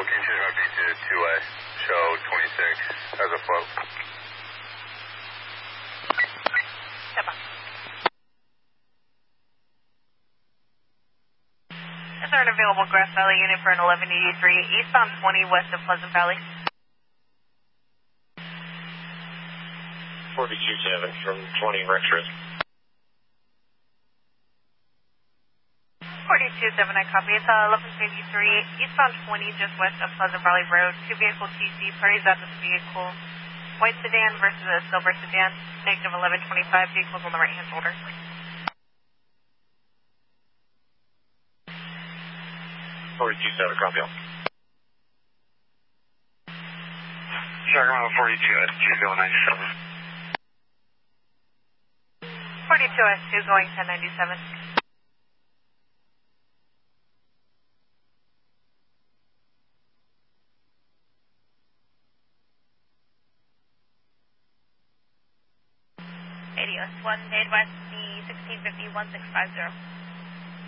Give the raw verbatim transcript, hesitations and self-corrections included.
you change my B to two-way, show twenty-six as a float. Step on. Is there an available Grass Valley unit for an eleven eighty-three, eastbound twenty, west of Pleasant Valley? forty-two seven from twenty Rexford. forty-two seven, I copy. It's uh, eleven eighty-three, eastbound twenty, just west of Pleasant Valley Road. Two vehicle T C, parties at this vehicle. White sedan versus a silver sedan. Negative eleven twenty-five, vehicles on the right-hand shoulder. forty-two seven, copy. Sacramento forty-two S two going ninety-seven. forty-two S two going ten ninety-seven. A D S one, Midwest B sixteen fifty, one six five zero.